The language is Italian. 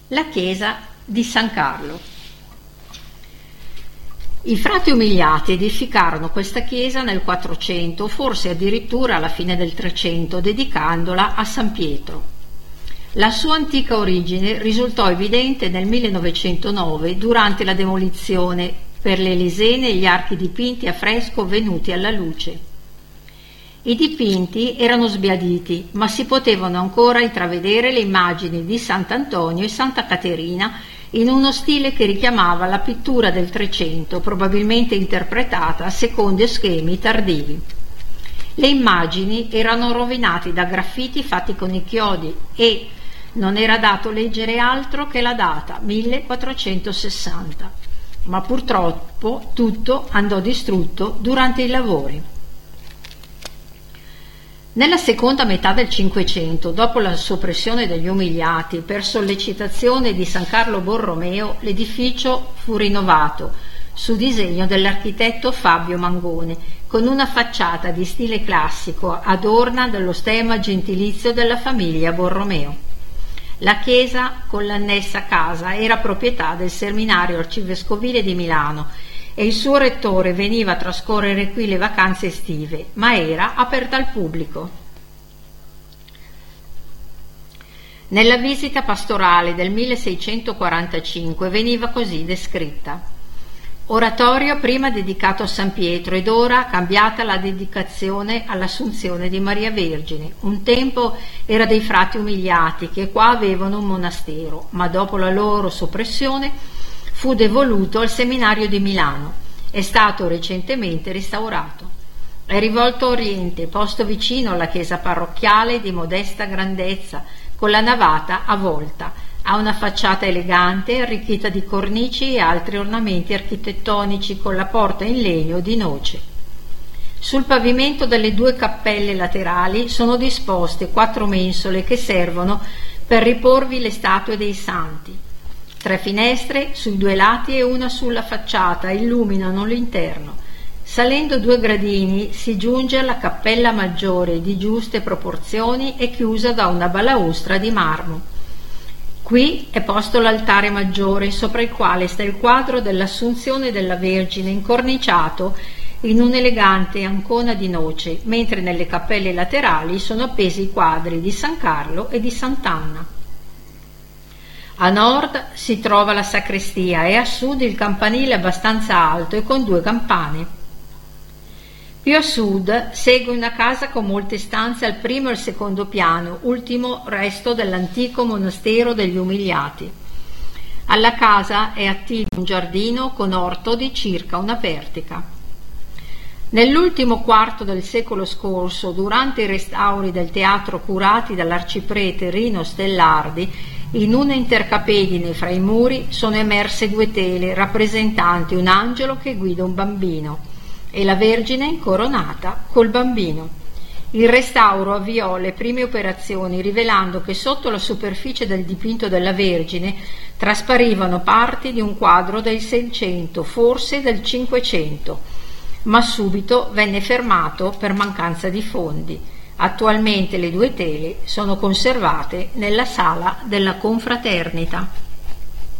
La chiesa di San Carlo. I frati umiliati edificarono questa chiesa nel 400, forse addirittura alla fine del 300, dedicandola a San Pietro. La sua antica origine risultò evidente nel 1909 durante la demolizione per le lesene e gli archi dipinti a fresco venuti alla luce. I dipinti erano sbiaditi, ma si potevano ancora intravedere le immagini di Sant'Antonio e Santa Caterina in uno stile che richiamava la pittura del Trecento, probabilmente interpretata secondo schemi tardivi. Le immagini erano rovinate da graffiti fatti con i chiodi e non era dato leggere altro che la data 1460, ma purtroppo tutto andò distrutto durante i lavori. Nella seconda metà del Cinquecento, dopo la soppressione degli umiliati, per sollecitazione di San Carlo Borromeo, l'edificio fu rinnovato su disegno dell'architetto Fabio Mangone, con una facciata di stile classico adorna dello stemma gentilizio della famiglia Borromeo. La chiesa, con l'annessa casa, era proprietà del seminario arcivescovile di Milano e il suo rettore veniva a trascorrere qui le vacanze estive, ma era aperta al pubblico. Nella visita pastorale del 1645 veniva così descritta: oratorio prima dedicato a San Pietro ed ora cambiata la dedicazione all'Assunzione di Maria Vergine. Un tempo era dei frati umiliati che qua avevano un monastero, ma dopo la loro soppressione fu devoluto al seminario di Milano. È stato recentemente restaurato. È rivolto a oriente, posto vicino alla chiesa parrocchiale di modesta grandezza, con la navata a volta. Ha una facciata elegante, arricchita di cornici e altri ornamenti architettonici, con la porta in legno di noce. Sul pavimento delle due cappelle laterali sono disposte 4 mensole che servono per riporvi le statue dei santi. 3 finestre sui 2 lati e una sulla facciata illuminano l'interno. Salendo 2 gradini si giunge alla cappella maggiore di giuste proporzioni e chiusa da una balaustra di marmo. Qui è posto l'altare maggiore, sopra il quale sta il quadro dell'Assunzione della Vergine incorniciato in un'elegante ancona di noce, mentre nelle cappelle laterali sono appesi i quadri di San Carlo e di Sant'Anna. A nord si trova la sacrestia e a sud il campanile abbastanza alto e con 2 campane. Più a sud segue una casa con molte stanze al primo e al secondo piano, ultimo resto dell'antico monastero degli umiliati. Alla casa è attivo un giardino con orto di circa una pertica. Nell'ultimo quarto del secolo scorso, durante i restauri del teatro curati dall'arciprete Rino Stellardi, in una intercapedine fra i muri sono emerse 2 tele rappresentanti un angelo che guida un bambino e la Vergine incoronata col bambino. Il restauro avviò le prime operazioni rivelando che sotto la superficie del dipinto della Vergine trasparivano parti di un quadro del 600, forse del 500, ma subito venne fermato per mancanza di fondi. Attualmente le 2 tele sono conservate nella sala della confraternita.